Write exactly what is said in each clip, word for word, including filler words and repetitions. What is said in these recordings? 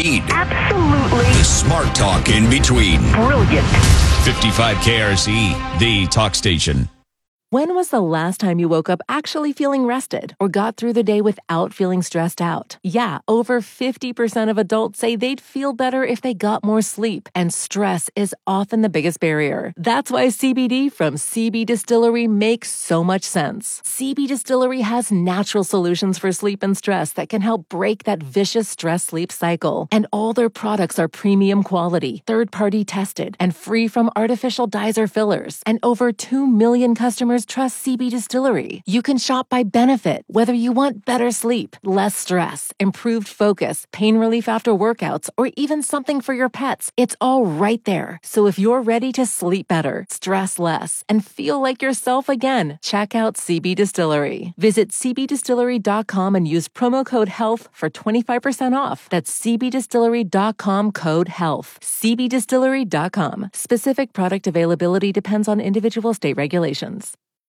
speed. Absolutely. The smart talk in between. Brilliant. fifty-five K R C, the talk station. When was the last time you woke up actually feeling rested or got through the day without feeling stressed out? Yeah, over fifty percent of adults say they'd feel better if they got more sleep, and stress is often the biggest barrier. That's why C B D from C B Distillery makes so much sense. C B Distillery has natural solutions for sleep and stress that can help break that vicious stress-sleep cycle. And all their products are premium quality, third-party tested, and free from artificial dyes or fillers. And over two million customers trust C B Distillery. You can shop by benefit, whether you want better sleep, less stress, improved focus, pain relief after workouts, or even something for your pets. It's all right there. So if you're ready to sleep better, stress less, and feel like yourself again, check out C B Distillery. Visit c b distillery dot com and use promo code HEALTH for twenty-five percent off. That's c b distillery dot com code HEALTH. c b distillery dot com. Specific product availability depends on individual state regulations.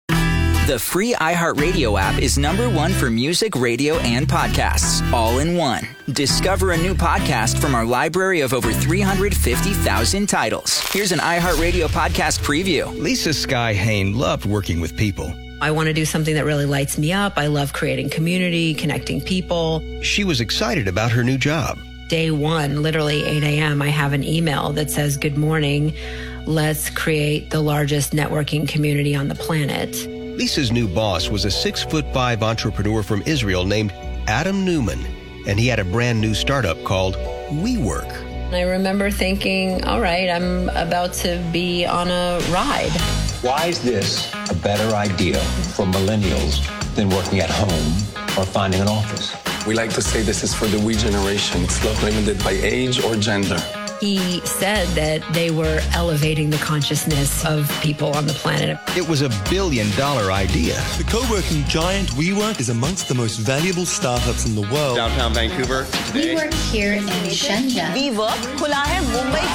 The free iHeartRadio app is number one for music, radio, and podcasts, all in one. Discover a new podcast from our library of over three hundred fifty thousand titles. Here's an iHeartRadio podcast preview. Lisa Sky Hain loved working with people. I want to do something that really lights me up. I love creating community, connecting people. She was excited about her new job. Day one, literally eight a.m., I have an email that says, "Good morning. Let's create the largest networking community on the planet." Lisa's new boss was a six foot five entrepreneur from Israel named Adam Newman, and he had a brand new startup called WeWork. I remember thinking, all right, I'm about to be on a ride. Why is this a better idea for millennials than working at home or finding an office? We like to say this is for the we generation. It's not limited by age or gender. He said that they were elevating the consciousness of people on the planet. It was a billion dollar idea. The co-working giant WeWork is amongst the most valuable startups in the world. Downtown Vancouver today. We work here in Shenzhen. WeWork खुला है मुंबई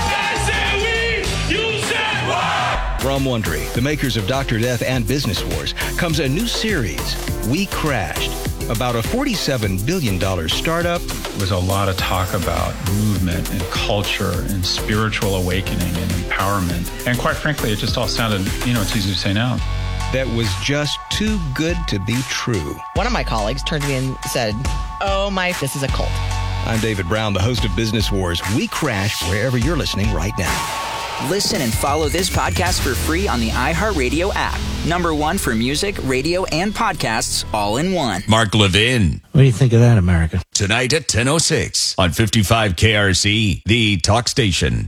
के. From Wondery, the makers of Doctor Death and Business Wars, comes a new series, We Crashed, about a forty-seven billion dollars startup. There was a lot of talk about movement and culture and spiritual awakening and empowerment. And quite frankly, it just all sounded, you know, it's easy to say now. That was just too good to be true. One of my colleagues turned to me and said, "Oh my, this is a cult." I'm David Brown, the host of Business Wars. We Crash wherever you're listening right now. Listen and follow this podcast for free on the iHeartRadio app. Number one for music, radio, and podcasts, all in one. Mark Levin. What do you think of that, America? Tonight at ten oh six on fifty-five K R C, the talk station.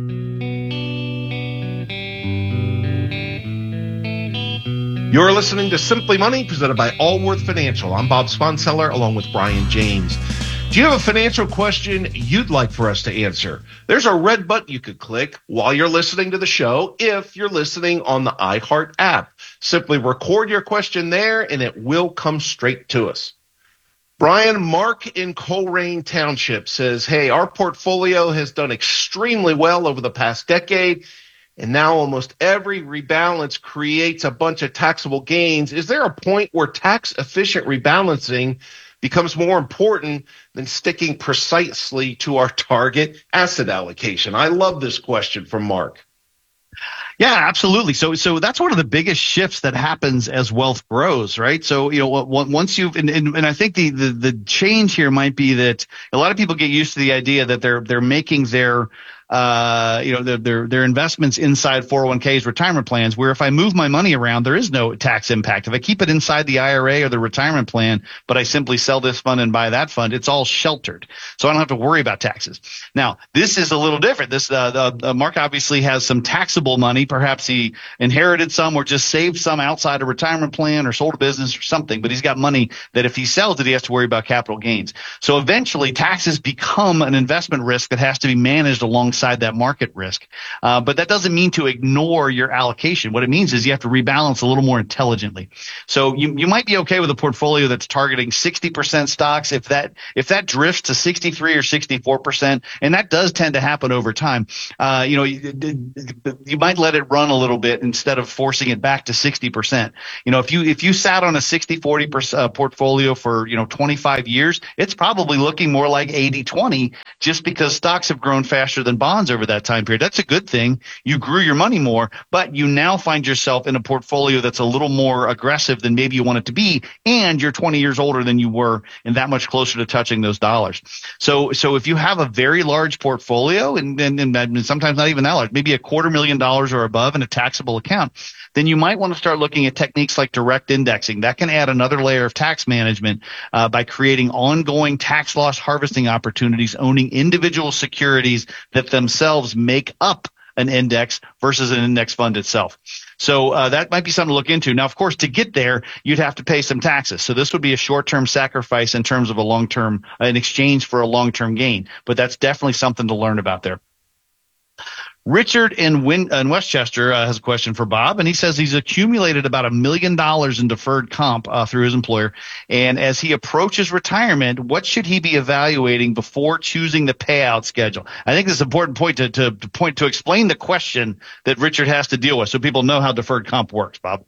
You're listening to Simply Money, presented by Allworth Financial. I'm Bob Sponseller, along with Brian James. Do you have a financial question you'd like for us to answer? There's a red button you could click while you're listening to the show if you're listening on the iHeart app. Simply record your question there, and it will come straight to us. Brian, Mark in Coleraine Township says, hey, our portfolio has done extremely well over the past decade, and now almost every rebalance creates a bunch of taxable gains. Is there a point where tax-efficient rebalancing becomes more important than sticking precisely to our target asset allocation? I love this question from Mark. Yeah, absolutely. So, so that's one of the biggest shifts that happens as wealth grows, right? So, you know, once you've, and, and, and I think the, the, the change here might be that a lot of people get used to the idea that they're, they're making their, uh, you know, their, their, their investments inside four oh one k's, retirement plans, where if I move my money around, there is no tax impact. If I keep it inside the I R A or the retirement plan, but I simply sell this fund and buy that fund, it's all sheltered. So I don't have to worry about taxes. Now, this is a little different. This, uh, uh, Mark obviously has some taxable money. Perhaps he inherited some or just saved some outside a retirement plan or sold a business or something, but he's got money that if he sells it, he has to worry about capital gains. So eventually taxes become an investment risk that has to be managed alongside alongside that market risk. Uh, but that doesn't mean to ignore your allocation. What it means is you have to rebalance a little more intelligently. So you, you might be okay with a portfolio that's targeting sixty percent stocks. If that, if that drifts to sixty-three or sixty-four percent, and that does tend to happen over time, uh, you know, you, you might let it run a little bit instead of forcing it back to sixty percent. You know, if you, if you sat on a sixty forty uh, portfolio for, you know, twenty-five years, it's probably looking more like eighty twenty just because stocks have grown faster than bonds over that time period. That's a good thing. You grew your money more, but you now find yourself in a portfolio that's a little more aggressive than maybe you want it to be, and you're twenty years older than you were and that much closer to touching those dollars. So, so if you have a very large portfolio, and, and, and sometimes not even that large, maybe a quarter million dollars or above in a taxable account, then you might want to start looking at techniques like direct indexing. That can add another layer of tax management uh, by creating ongoing tax loss harvesting opportunities, owning individual securities that themselves make up an index versus an index fund itself. So uh, that might be something to look into. Now, of course, to get there, you'd have to pay some taxes. So this would be a short-term sacrifice in terms of a long-term, uh, in exchange for a long-term gain. But that's definitely something to learn about there. Richard in, Win- in Westchester uh, has a question for Bob, and he says he's accumulated about a million dollars in deferred comp uh, through his employer. And as he approaches retirement, what should he be evaluating before choosing the payout schedule? I think this is an important point to, to, to point to explain the question that Richard has to deal with so people know how deferred comp works, Bob.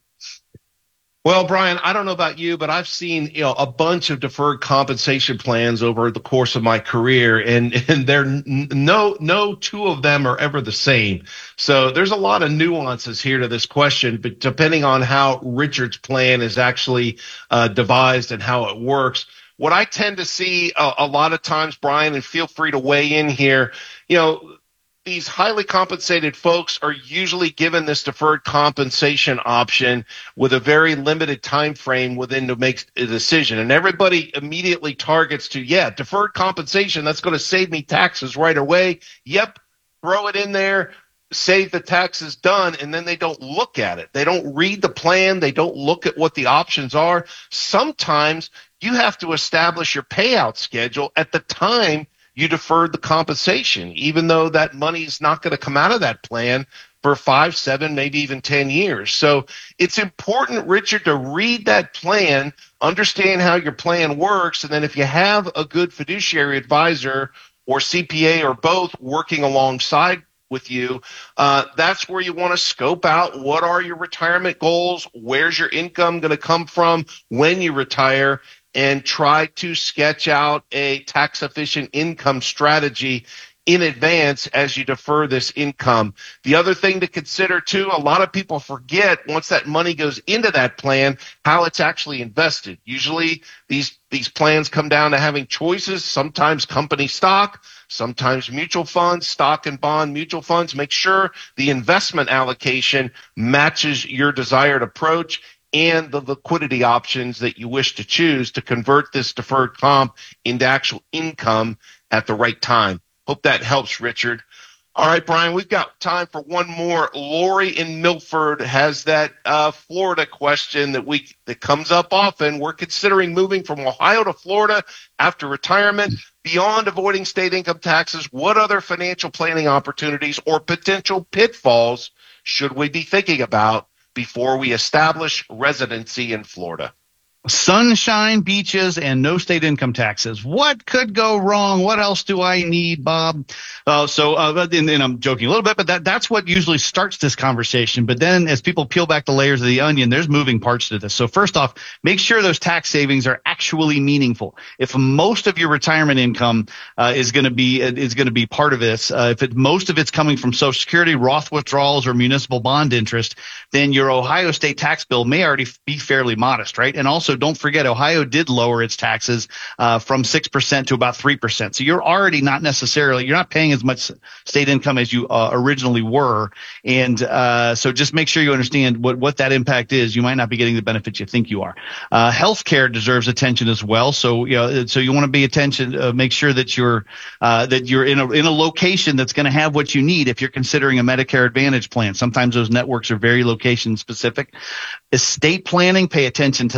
Well, Brian, I don't know about you, but I've seen, you know, a bunch of deferred compensation plans over the course of my career, and, and they're no, no two of them are ever the same. So there's a lot of nuances here to this question, but depending on how Richard's plan is actually uh, devised and how it works. What I tend to see a, a lot of times, Brian, and feel free to weigh in here, you know, these highly compensated folks are usually given this deferred compensation option with a very limited time frame within to make a decision. And everybody immediately targets to, yeah, deferred compensation, that's going to save me taxes right away. Yep, throw it in there, save the taxes, done, and then they don't look at it. They don't read the plan. They don't look at what the options are. Sometimes you have to establish your payout schedule at the time you deferred the compensation, even though that money's not going to come out of that plan for five, seven, maybe even ten years. So it's important, Richard, to read that plan, understand how your plan works, and then if you have a good fiduciary advisor or C P A or both working alongside with you, uh, that's where you want to scope out what are your retirement goals, where's your income going to come from when you retire, and try to sketch out a tax-efficient income strategy in advance as you defer this income. The other thing to consider, too, a lot of people forget once that money goes into that plan, how it's actually invested. Usually these, these plans come down to having choices, sometimes company stock, sometimes mutual funds, stock and bond mutual funds. Make sure the investment allocation matches your desired approach and the liquidity options that you wish to choose to convert this deferred comp into actual income at the right time. Hope that helps, Richard. All right, Brian, we've got time for one more. Lori in Milford has that uh, Florida question that we that comes up often. We're considering moving from Ohio to Florida after retirement. Beyond avoiding state income taxes, what other financial planning opportunities or potential pitfalls should we be thinking about before we establish residency in Florida? Sunshine, beaches, and no state income taxes. What could go wrong? What else do I need, Bob? Uh, so, uh, and, and I'm joking a little bit, but that, that's what usually starts this conversation. But then as people peel back the layers of the onion, there's moving parts to this. So first off, make sure those tax savings are actually meaningful. If most of your retirement income uh, is going to be is going to be part of this, uh, if it, most of it's coming from Social Security, Roth withdrawals, or municipal bond interest, then your Ohio state tax bill may already be fairly modest, right? And also, don't forget, Ohio did lower its taxes uh, from six percent to about three percent. So you're already not necessarily, you're not paying as much state income as you uh, originally were. And uh, so just make sure you understand what, what that impact is. You might not be getting the benefits you think you are. Uh, healthcare deserves attention as well. So, you know, so you want to be attention, uh, make sure that you're, uh, that you're in a, in a location that's going to have what you need if you're considering a Medicare Advantage plan. Sometimes those networks are very location specific. Estate planning, pay attention to that.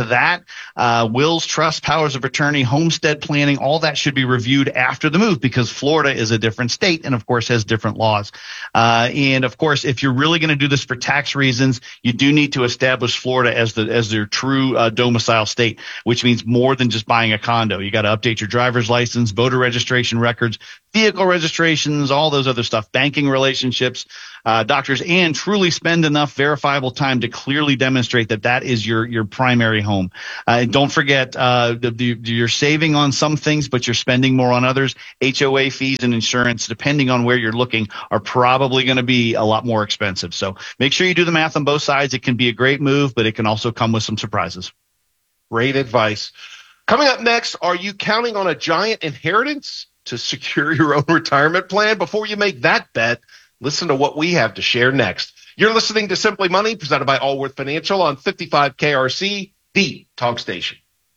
uh, wills, trusts, powers of attorney, homestead planning, all that should be reviewed after the move because Florida is a different state and, of course, has different laws. Uh, and, of course, if you're really going to do this for tax reasons, you do need to establish Florida as the as their true uh, domicile state, which means more than just buying a condo. You got to update your driver's license, voter registration records, vehicle registrations, all those other stuff, banking relationships, uh, doctors, and truly spend enough verifiable time to clearly demonstrate that that is your your primary home. Uh, and don't forget, uh, the, the, you're saving on some things, but you're spending more on others. H O A fees and insurance, depending on where you're looking, are probably going to be a lot more expensive. So make sure you do the math on both sides. It can be a great move, but it can also come with some surprises. Great advice. Coming up next, are you counting on a giant inheritance to secure your own retirement plan? Before you make that bet, listen to what we have to share next. You're listening to Simply Money, presented by Allworth Financial on fifty-five K R C, the talk station.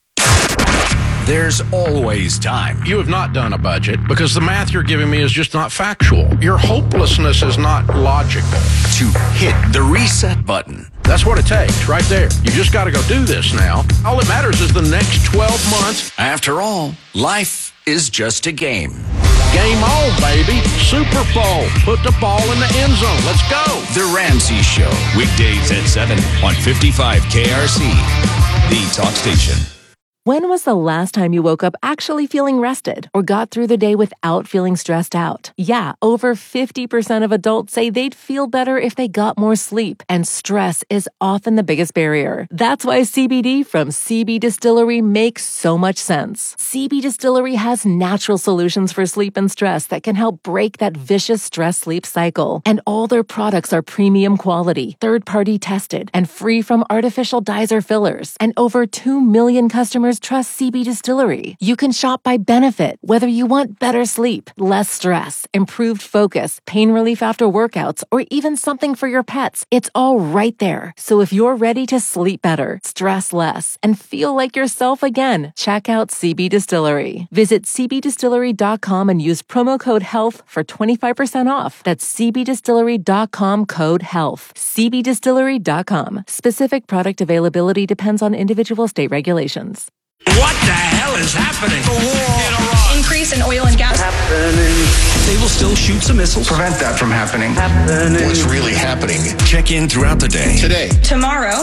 There's always time. You have not done a budget because the math you're giving me is just not factual. Your hopelessness is not logical. To hit the reset button. That's what it takes right there. You just got to go do this now. All that matters is the next twelve months. After all, life is just a game. Game on, baby. Super Bowl. Put the ball in the end zone. Let's go. The Ramsey Show. Weekdays at seven on fifty-five K R C. The talk station. When was the last time you woke up actually feeling rested or got through the day without feeling stressed out? Yeah, over fifty percent of adults say they'd feel better if they got more sleep, and stress is often the biggest barrier. That's why C B D from C B Distillery makes so much sense. C B Distillery has natural solutions for sleep and stress that can help break that vicious stress-sleep cycle. And all their products are premium quality, third-party tested, and free from artificial dyes or fillers. And over two million customers trust C B Distillery. You can shop by benefit, whether you want better sleep, less stress, improved focus, pain relief after workouts, or even something for your pets. It's all right there. So if you're ready to sleep better, stress less, and feel like yourself again, check out C B Distillery. Visit c b distillery dot com and use promo code HEALTH for twenty-five percent off. That's c b distillery dot com code HEALTH. c b distillery dot com. Specific product availability depends on individual state regulations. What the hell is happening? The war. Increase in oil and gas. Happening. They will still shoot some missiles. Prevent that from happening. Happening. What's really happening? Check in throughout the day. Today. Tomorrow.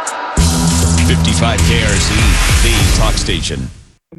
fifty-five K R C, the talk station.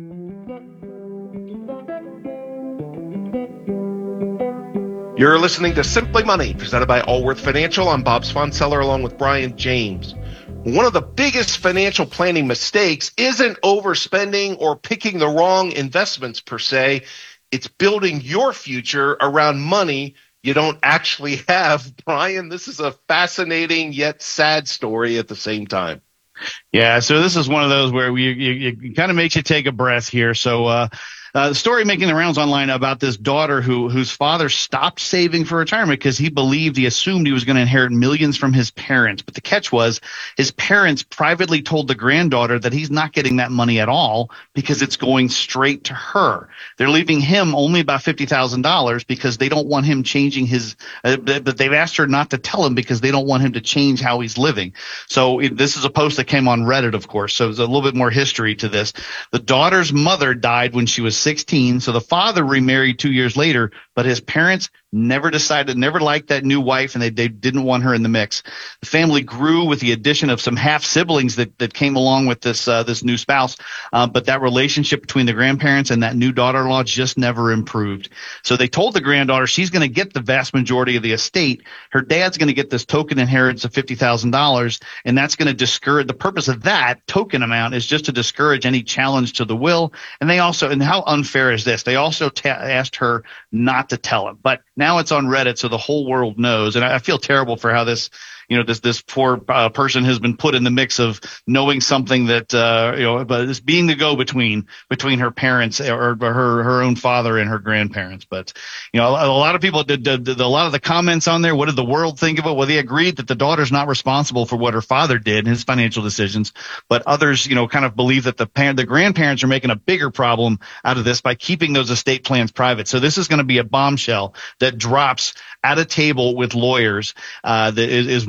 You're listening to Simply Money, presented by Allworth Financial. I'm Bob Sponseller along with Brian James. One of the biggest financial planning mistakes isn't overspending or picking the wrong investments per se. It's building your future around money you don't actually have. Brian, this is a fascinating yet sad story at the same time. Yeah, so this is one of those where we, you, it kind of makes you take a breath here. So uh, uh, the story making the rounds online about this daughter who whose father stopped saving for retirement because he believed, he assumed he was going to inherit millions from his parents. But the catch was his parents privately told the granddaughter that he's not getting that money at all because it's going straight to her. They're leaving him only about fifty thousand dollars because they don't want him changing his uh, – but they've asked her not to tell him because they don't want him to change how he's living. So it, this is a post that came on Reddit, of course, so there's a little bit more history to this. The daughter's mother died when she was sixteen, so the father remarried two years later, but his parents never decided, never liked that new wife, and they, they didn't want her in the mix. The family grew with the addition of some half siblings that, that came along with this uh, this new spouse, uh, but that relationship between the grandparents and that new daughter-in-law just never improved. So they told the granddaughter she's going to get the vast majority of the estate. Her dad's going to get this token inheritance of fifty thousand dollars, and that's going to discourage. The purpose of that token amount is just to discourage any challenge to the will. And they also, and how unfair is this? They also ta- asked her not to tell him, but now it's on Reddit, so the whole world knows. And I, I feel terrible for how this, you know, this this poor uh, person has been put in the mix of knowing something that, uh, you know, but it's being the go-between between her parents or, or her her own father and her grandparents. But you know, a, a lot of people did, did, did a lot of the comments on there. What did the world think of it? Well, they agreed that the daughter's not responsible for what her father did and his financial decisions, but others, you know, kind of believe that the parent, the grandparents are making a bigger problem out of this by keeping those estate plans private. So this is going to be a bombshell that drops at a table with lawyers. Uh, that is, is when.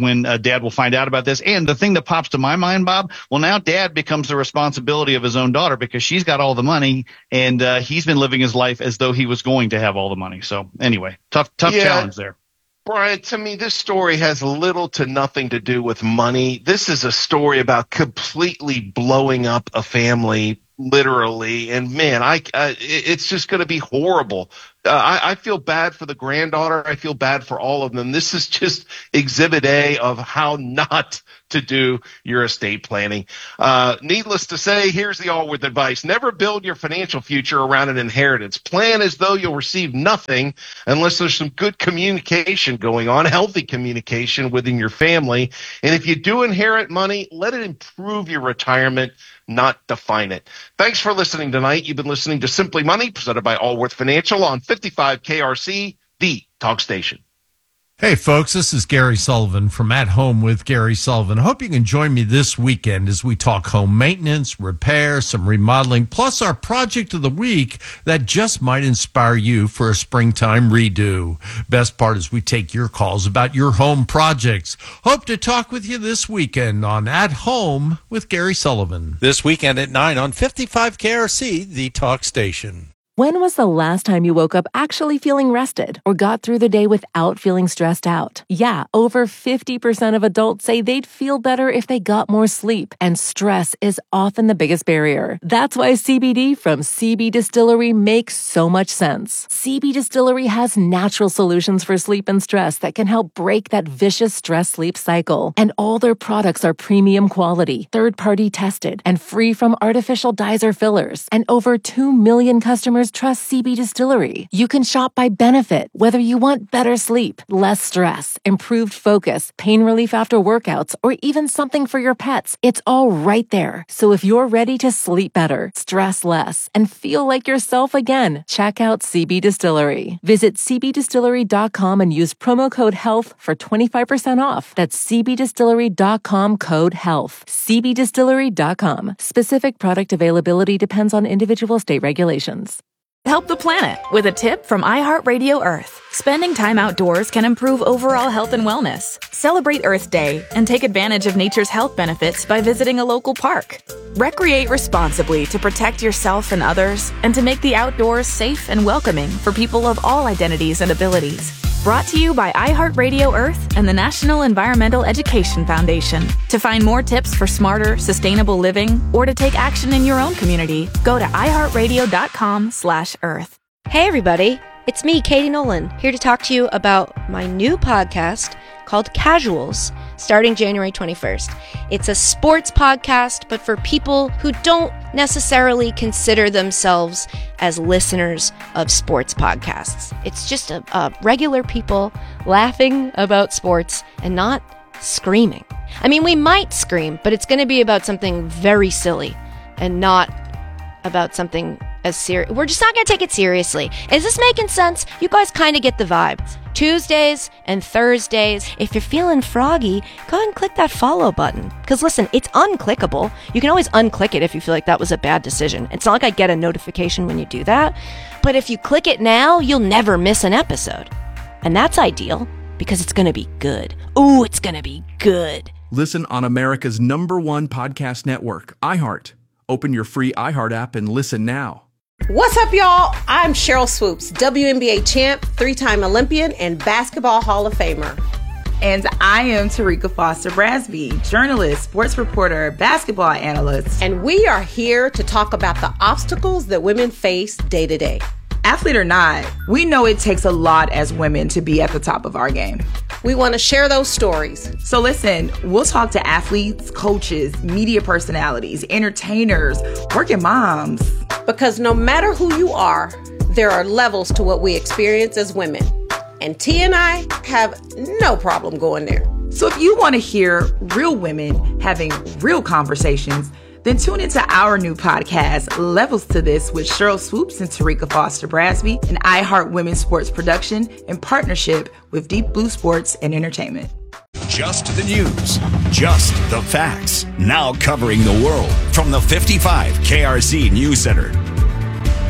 when uh, dad will find out about this. And the thing that pops to my mind, Bob, well, now dad becomes the responsibility of his own daughter because she's got all the money, and uh, he's been living his life as though he was going to have all the money. So anyway, tough, tough yeah. challenge there. Brian, to me, this story has little to nothing to do with money. This is a story about completely blowing up a family, literally. And man, I, uh, it's just going to be horrible. Uh, I, I feel bad for the granddaughter. I feel bad for all of them. This is just exhibit A of how not to do your estate planning. Uh, needless to say, here's the Allworth advice. Never build your financial future around an inheritance. Plan as though you'll receive nothing unless there's some good communication going on, healthy communication within your family. And if you do inherit money, let it improve your retirement, not define it. Thanks for listening tonight. You've been listening to Simply Money, presented by Allworth Financial on fifty-five K R C, the talk station. Hey, folks, this is Gary Sullivan from At Home with Gary Sullivan. I hope you can join me this weekend as we talk home maintenance, repair, some remodeling, plus our project of the week that just might inspire you for a springtime redo. Best part is we take your calls about your home projects. Hope to talk with you this weekend on At Home with Gary Sullivan. This weekend at nine on fifty-five K R C, the talk station. When was the last time you woke up actually feeling rested or got through the day without feeling stressed out? Yeah, over fifty percent of adults say they'd feel better if they got more sleep, and stress is often the biggest barrier. That's why C B D from C B Distillery makes so much sense. C B Distillery has natural solutions for sleep and stress that can help break that vicious stress-sleep cycle. And all their products are premium quality, third-party tested, and free from artificial dyes or fillers. And over two million customers trust C B Distillery. You can shop by benefit, whether you want better sleep, less stress, improved focus, pain relief after workouts, or even something for your pets. It's all right there. So if you're ready to sleep better, stress less, and feel like yourself again, check out C B Distillery. Visit c b distillery dot com and use promo code HEALTH for twenty-five percent off. That's c b distillery dot com code HEALTH. c b distillery dot com. Specific product availability depends on individual state regulations. Help the planet with a tip from iHeartRadio Earth. Spending time outdoors can improve overall health and wellness. Celebrate Earth Day and take advantage of nature's health benefits by visiting a local park. Recreate responsibly to protect yourself and others, and to make the outdoors safe and welcoming for people of all identities and abilities. Brought to you by iHeartRadio Earth and the National Environmental Education Foundation. To find more tips for smarter, sustainable living, or to take action in your own community, go to iHeartRadio.com slash Earth. Hey everybody, it's me, Katie Nolan, here to talk to you about my new podcast called Casuals, starting January twenty-first. It's a sports podcast, but for people who don't necessarily consider themselves as listeners of sports podcasts. It's just a, a regular people laughing about sports and not screaming. I mean, we might scream, but it's going to be about something very silly and not about something as serious. We're just not going to take it seriously. Is this making sense? You guys kind of get the vibe. Tuesdays and Thursdays, if you're feeling froggy, go ahead and click that follow button. Because listen, it's unclickable. You can always unclick it if you feel like that was a bad decision. It's not like I get a notification when you do that. But if you click it now, you'll never miss an episode. And that's ideal because it's going to be good. Ooh, it's going to be good. Listen on America's number one podcast network, iHeart. Open your free iHeart app and listen now. What's up, y'all? I'm Cheryl Swoops, W N B A champ, three-time Olympian, and Basketball Hall of Famer. And I am Tarika Foster Brasby, journalist, sports reporter, basketball analyst. And we are here to talk about the obstacles that women face day to day. Athlete or not, we know it takes a lot as women to be at the top of our game. We want to share those stories. So listen, we'll talk to athletes, coaches, media personalities, entertainers, working moms. Because no matter who you are, there are levels to what we experience as women. And T and I have no problem going there. So if you want to hear real women having real conversations, then tune into our new podcast, Levels to This, with Cheryl Swoops and Tarika Foster Brasby, an iHeart Women's Sports production in partnership with Deep Blue Sports and Entertainment. Just the news, just the facts. Now covering the world from the fifty-five K R C News Center.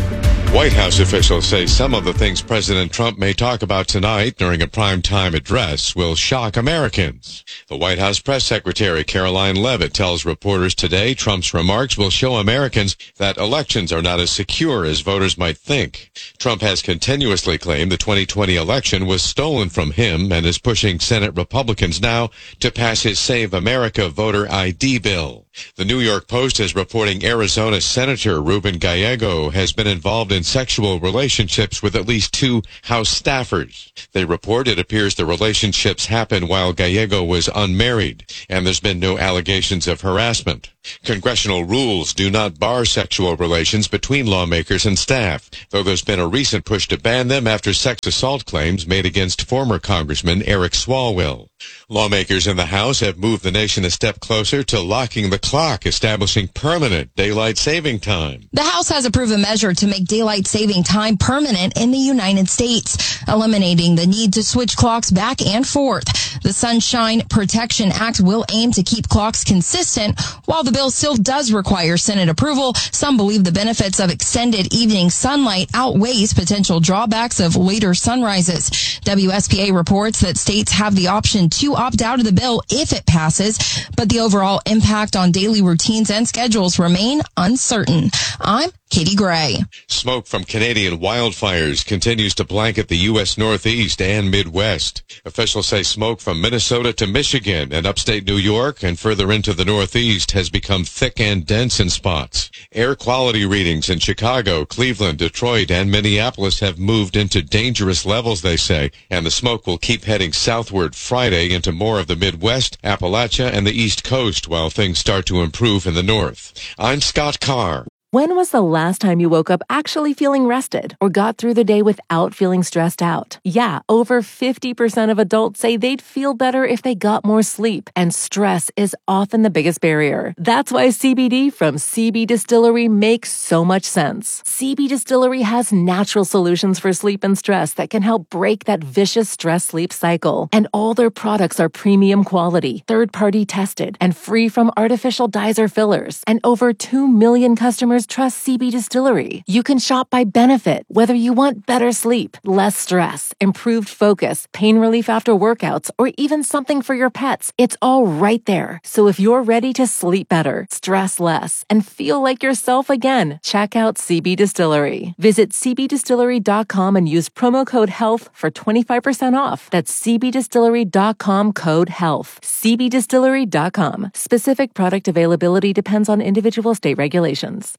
White House officials say some of the things President Trump may talk about tonight during a primetime address will shock Americans. The White House press secretary Caroline Leavitt tells reporters today Trump's remarks will show Americans that elections are not as secure as voters might think. Trump has continuously claimed the twenty twenty election was stolen from him and is pushing Senate Republicans now to pass his Save America voter I D bill. The New York Post is reporting Arizona Senator Ruben Gallego has been involved in sexual relationships with at least two House staffers. They report it appears the relationships happened while Gallego was unmarried, and there's been no allegations of harassment. Congressional rules do not bar sexual relations between lawmakers and staff, though there's been a recent push to ban them after sex assault claims made against former Congressman Eric Swalwell. Lawmakers in the House have moved the nation a step closer to locking the clock, establishing permanent daylight saving time. The House has approved a measure to make daylight saving time permanent in the United States, eliminating the need to switch clocks back and forth. The Sunshine Protection Act will aim to keep clocks consistent. While the bill still does require Senate approval, some believe the benefits of extended evening sunlight outweighs potential drawbacks of later sunrises. W S P A reports that states have the option to opt out of the bill if it passes, but the overall impact on daily routines and schedules remain uncertain. I'm Katie Gray. Smoke from Canadian wildfires continues to blanket the U S Northeast and Midwest. Officials say smoke from Minnesota to Michigan and upstate New York and further into the Northeast has become thick and dense in spots. Air quality readings in Chicago, Cleveland, Detroit, and Minneapolis have moved into dangerous levels, they say, and the smoke will keep heading southward Friday into more of the Midwest, Appalachia, and the East Coast while things start to improve in the north. I'm Scott Carr. When was the last time you woke up actually feeling rested or got through the day without feeling stressed out? Yeah, over fifty percent of adults say they'd feel better if they got more sleep, and stress is often the biggest barrier. That's why C B D from C B Distillery makes so much sense. C B Distillery has natural solutions for sleep and stress that can help break that vicious stress-sleep cycle. And all their products are premium quality, third-party tested, and free from artificial dyes or fillers. And over two million customers trust C B Distillery. You can shop by benefit, whether you want better sleep, less stress, improved focus, pain relief after workouts, or even something for your pets. It's all right there. So if you're ready to sleep better, stress less, and feel like yourself again, check out C B Distillery. Visit c b distillery dot com and use promo code HEALTH for twenty-five percent off. That's c b distillery dot com code HEALTH. c b distillery dot com. Specific product availability depends on individual state regulations.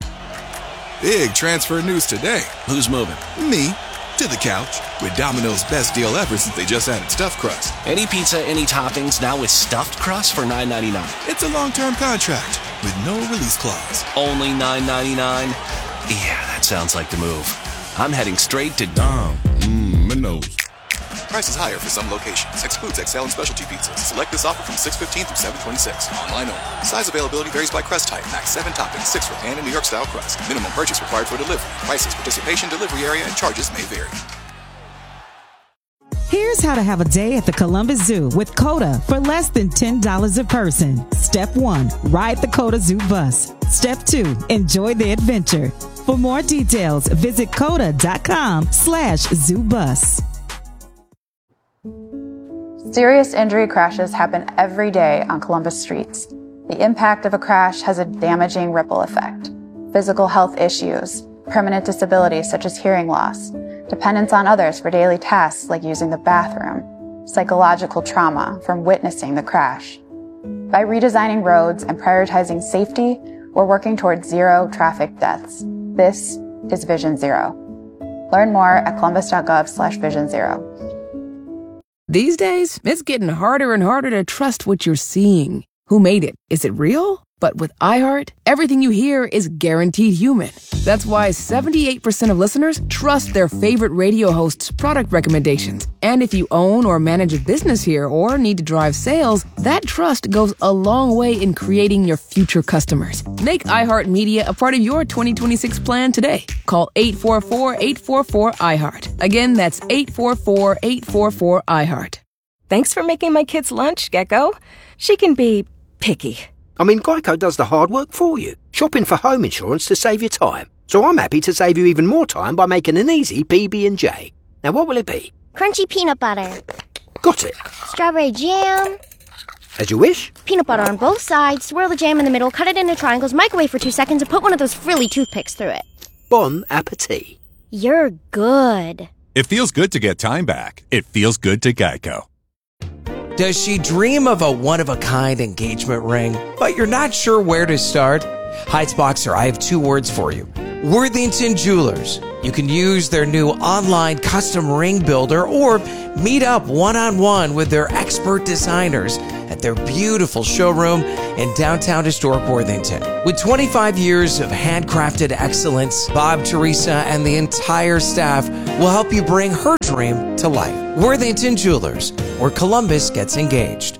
Big transfer news today. Who's moving? Me. To the couch. With Domino's best deal ever since they just added stuffed crust. Any pizza, any toppings, now with stuffed crust for nine ninety-nine. It's a long-term contract with no release clause. Only nine ninety-nine? Yeah, that sounds like the move. I'm heading straight to Dom. Mmm, Minos. Prices higher for some locations. Excludes X L and specialty pizzas. Select this offer from six fifteen through seven twenty-six. Online only. Size availability varies by crust type. Max seven toppings, six for pan and New York style crust. Minimum purchase required for delivery. Prices, participation, delivery area, and charges may vary. Here's how to have a day at the Columbus Zoo with COTA for less than ten dollars a person. Step one, ride the COTA Zoo bus. Step two, enjoy the adventure. For more details, visit coda.com slash zoo bus. Serious injury crashes happen every day on Columbus streets. The impact of a crash has a damaging ripple effect. Physical health issues, permanent disabilities such as hearing loss, dependence on others for daily tasks like using the bathroom, psychological trauma from witnessing the crash. By redesigning roads and prioritizing safety, we're working towards zero traffic deaths. This is Vision Zero. Learn more at columbus.gov slash vision zero. These days, it's getting harder and harder to trust what you're seeing. Who made it? Is it real? But with iHeart, everything you hear is guaranteed human. That's why seventy-eight percent of listeners trust their favorite radio host's product recommendations. And if you own or manage a business here or need to drive sales, that trust goes a long way in creating your future customers. Make iHeartMedia a part of your twenty twenty-six plan today. Call eight four four, eight four four, iHeart. Again, that's eight four four, eight four four, iHeart. Thanks for making my kids' lunch, Gecko. She can be picky. I mean, Geico does the hard work for you. Shopping for home insurance to save you time. So I'm happy to save you even more time by making an easy P B and J. Now what will it be? Crunchy peanut butter. Got it. Strawberry jam. As you wish. Peanut butter on both sides, swirl the jam in the middle, cut it into triangles, microwave for two seconds, and put one of those frilly toothpicks through it. Bon appetit. You're good. It feels good to get time back. It feels good to Geico. Does she dream of a one-of-a-kind engagement ring, but you're not sure where to start? Heights Boxer, I have two words for you. Worthington Jewelers. You can use their new online custom ring builder or meet up one-on-one with their expert designers at their beautiful showroom in downtown historic Worthington. With twenty-five years of handcrafted excellence, Bob, Teresa, and the entire staff will help you bring her dream to life. Worthington Jewelers, where Columbus gets engaged.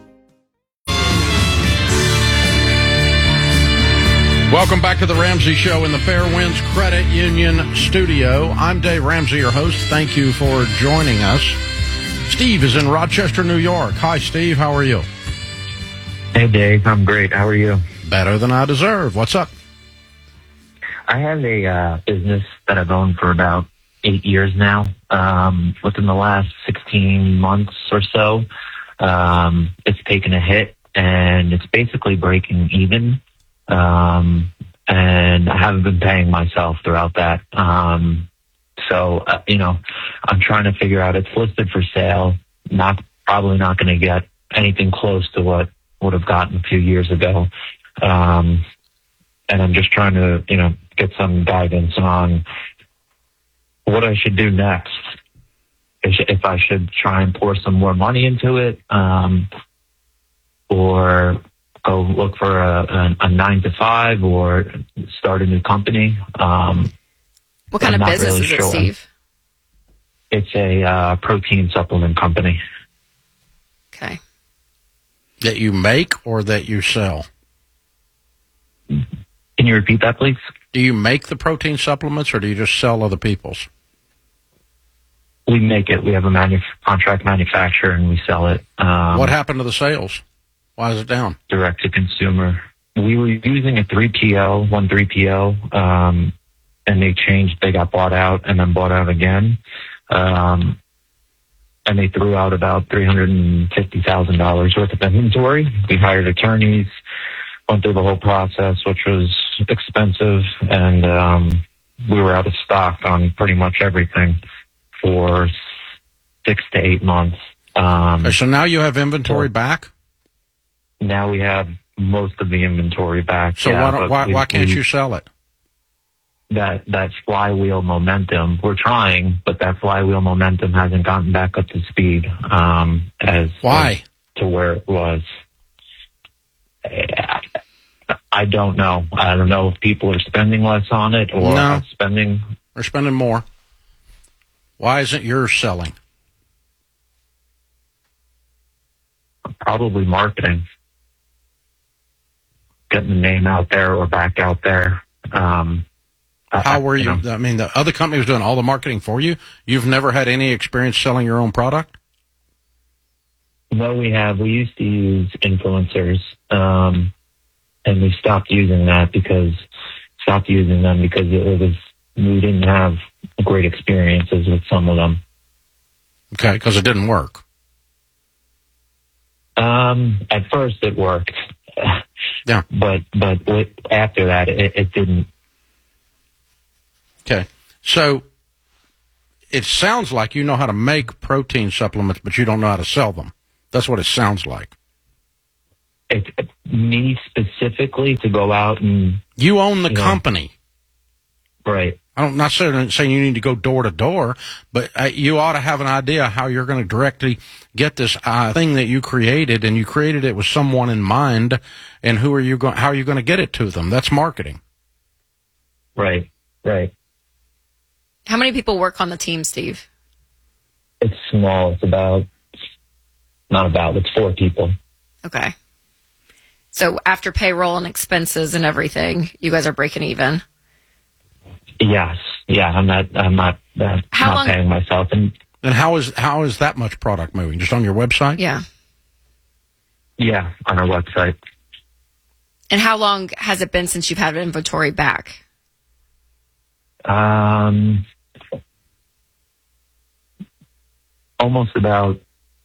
Welcome back to the Ramsey Show in the Fairwinds Credit Union studio. I'm Dave Ramsey, your host. Thank you for joining us. Steve is in Rochester, New York. Hi, Steve. How are you? Hey, Dave. I'm great. How are you? Better than I deserve. What's up? I have a uh, business that I've owned for about eight years now. Um, within the last sixteen months or so, um, it's taken a hit, and it's basically breaking even. Um, and I haven't been paying myself throughout that. Um, so, uh, you know, I'm trying to figure out, it's listed for sale, not, probably not going to get anything close to what would have gotten a few years ago. Um, and I'm just trying to, you know, get some guidance on what I should do next. If I should try and pour some more money into it, um, or go look for a, a, a nine to five or start a new company. Um, what kind I'm of not business really is it, sure. Steve? It's a uh, protein supplement company. Okay. That you make or that you sell? Can you repeat that, please? Do you make the protein supplements or do you just sell other people's? We make it. We have a manu- contract manufacturer and we sell it. Um, what happened to the sales? Why is it down? Direct to consumer. We were using a three P O, one three P O, um, and they changed. They got bought out and then bought out again. Um, and they threw out about three hundred fifty thousand dollars worth of inventory. We hired attorneys, went through the whole process, which was expensive. And, um, we were out of stock on pretty much everything for six to eight months. Um, okay, so now you have inventory so, back? Now we have most of the inventory back. So yeah, why, don't, why, we, why can't we, you sell it? That that flywheel momentum. We're trying, but that flywheel momentum hasn't gotten back up to speed um, as why as to where it was. I don't know. I don't know if people are spending less on it or no. spending. They're spending more. Why isn't yours selling? Probably marketing. Getting the name out there or back out there. Um, How were you? you know, I mean, the other company was doing all the marketing for you. You've never had any experience selling your own product? No, we have. We used to use influencers, um, and we stopped using that because stopped using them because it was we didn't have great experiences with some of them. Okay, because it didn't work. Um, at first it worked. Yeah. But but after that it, it didn't. Okay. So it sounds like you know how to make protein supplements, but you don't know how to sell them. That's what it sounds like. It, it, me specifically to go out and... You own the you company. Know, right. I'm not saying, saying you need to go door to door, but uh, you ought to have an idea how you're going to directly get this uh, thing that you created, and you created it with someone in mind, and who are you going? How are you going to get it to them? That's marketing. Right, right. How many people work on the team, Steve? It's small. It's about, not about, it's four people. Okay. So after payroll and expenses and everything, you guys are breaking even. Yes, yeah, I'm not, I'm not, uh, not long, paying myself. And, and how is how is that much product moving? Just on your website? Yeah. Yeah, on our website. And how long has it been since you've had inventory back? Um, almost about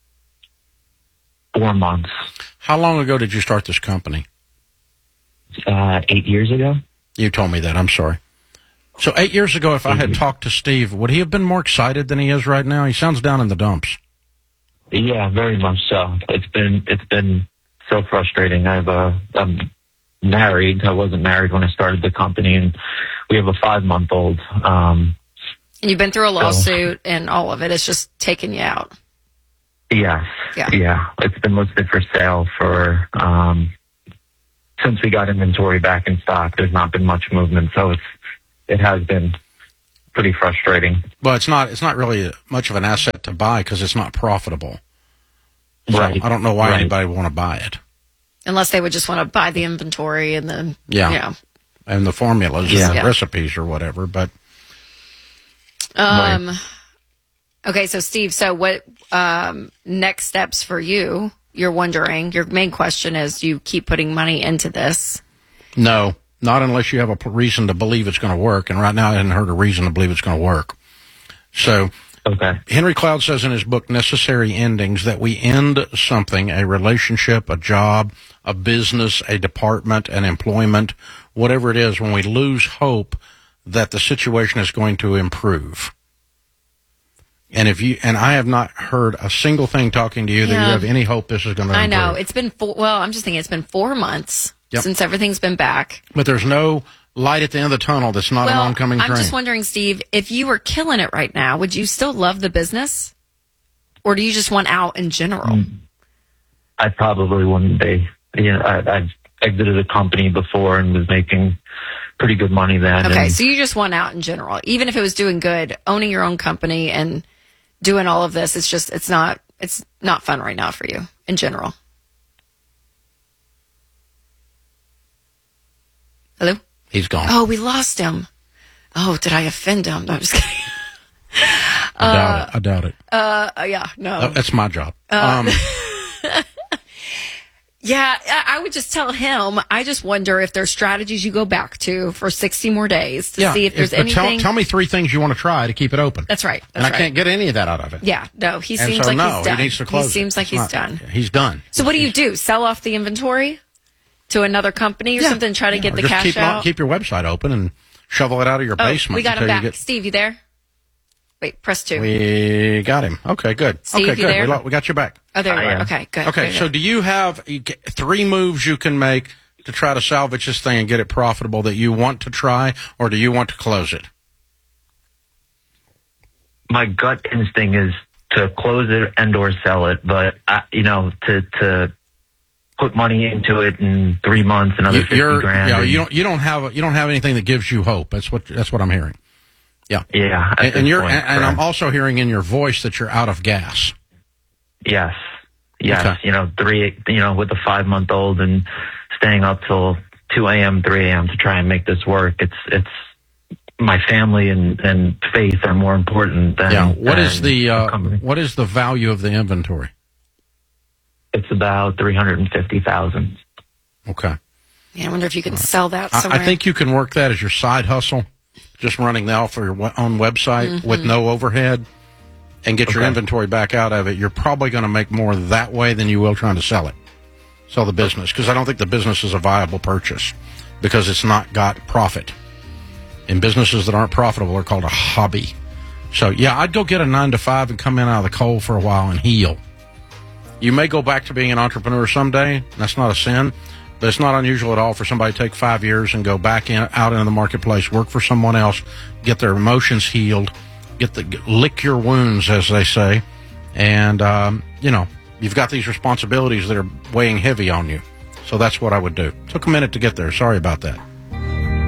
four months. How long ago did you start this company? Uh, eight years ago. You told me that. I'm sorry. So eight years ago, if I had talked to Steve, would he have been more excited than he is right now? He sounds down in the dumps. Yeah, very much so. It's been it's been so frustrating. I've uh, I'm married. I wasn't married when I started the company, and we have a five month old. Um, and you've been through a lawsuit, so, and all of it. It's just taken you out. Yes. Yeah. Yeah. It's been listed for sale for. Um, Since we got inventory back in stock, there's not been much movement, so it's it has been pretty frustrating. Well, it's not it's not really much of an asset to buy because it's not profitable. So right. I don't know why right. anybody would want to buy it. Unless they would just want to buy the inventory and then yeah, you know. and the formulas Yeah. and the Yeah. recipes or whatever. But um, Right. okay, so Steve, so what um next steps for you? You're wondering, your main question is, do you keep putting money into this? no, not unless you have a p- reason to believe it's going to work. And right now, I hadn't heard a reason to believe it's going to work. So, okay. Henry Cloud says in his book, Necessary Endings, that we end something, a relationship, a job, a business, a department, an employment, whatever it is, when we lose hope that the situation is going to improve. And if you and I have not heard a single thing talking to you that Yeah. you have any hope this is going to I improve. know. It's been, four, well, I'm just thinking it's been four months Yep. since everything's been back. But there's no light at the end of the tunnel that's not well, an oncoming I'm train. just wondering, Steve, if you were killing it right now, would you still love the business? Or do you just want out in general? I probably wouldn't be. You know, I, I've exited a company before and was making pretty good money then. Okay, and, so you just want out in general. Even if it was doing good, owning your own company and doing all of this, it's just, it's not, it's not fun right now for you in general. Hello? He's gone. Oh, we lost him. Oh, did I offend him? No, I'm just kidding. I doubt it. I doubt it. Uh, yeah, no. Uh, that's my job. Uh, um, Yeah, I I would just tell him, I just wonder if there's strategies you go back to for sixty more days to yeah, see if there's but tell, anything. tell me three things you want to try to keep it open. That's right. That's and I right. can't get any of that out of it. Yeah, no, he And seems so, like no, he's done. he needs to close it. seems like It's he's not- done. He's done. So what do you do? Sell off the inventory to another company or Yeah. something? Try to Yeah, get or the just cash keep, out? keep your website open and shovel it out of your Oh, basement. we got him until back. you get- Steve, you there? Wait, press two. We got him. Okay, good. Steve, okay, you good. there? We, lo- we got you back. Oh, there you I are. am. Okay, good. Okay, good, so good. do you have you get three moves you can make to try to salvage this thing and get it profitable that you want to try, or do you want to close it? my gut instinct is to close it and or sell it, but I, you know, to to put money into it in three months, another fifty You're, grand. yeah, and- you don't you don't have you don't have anything that gives you hope. That's what that's what I'm hearing. Yeah, yeah, at and, this and you're point, and, and I'm correct. also hearing in your voice that you're out of gas. Yes. Yes. Okay. You know, three, you know, with a five month old and staying up till two a.m., three a.m. to try and make this work. It's, it's my family and, and faith are more important than, Yeah. What is than the, uh, company. what is the value of the inventory? It's about three hundred fifty thousand. Okay. Yeah, I wonder if you can sell that I, somewhere. I think you can work that as your side hustle, just running that off your we- own website Mhm. with no overhead and get your Okay. inventory back out of it. You're probably going to make more that way than you will trying to sell it, sell the business, because I don't think the business is a viable purchase because it's not got profit. And businesses that aren't profitable are called a hobby. So, yeah, I'd go get a nine to five and come in out of the cold for a while and heal. You may go back to being an entrepreneur someday. That's not a sin. But it's not unusual at all for somebody to take five years and go back in, out into the marketplace, work for someone else, get their emotions healed, get the lick your wounds, as they say, and um, you know you've got these responsibilities that are weighing heavy on you. So that's what I would do. Took a minute to get there. Sorry about that.